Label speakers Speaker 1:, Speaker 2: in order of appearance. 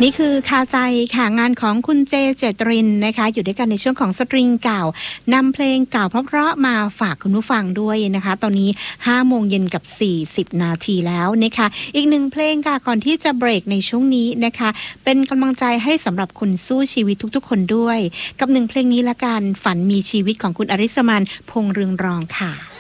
Speaker 1: นี่คือคาใจค่ะงานของคุณเจเจตรินนะคะอยู่ด้วยกันในช่วงของสตริงเก่านำเพลงเก่าเพราะๆมาฝากคุณผู้ฟังด้วยนะคะตอนนี้5 โมงเย็นกับ40 นาทีแล้วนะคะอีกหนึ่งเพลงค่ะก่อนที่จะเบรกในช่วงนี้นะคะเป็นกำลังใจให้สำหรับคนสู้ชีวิตทุกๆคนด้วยกับหนึ่งเพลงนี้ละกันฝันมีชีวิตของคุณอริสมันพงษ์เรืองรองค่ะ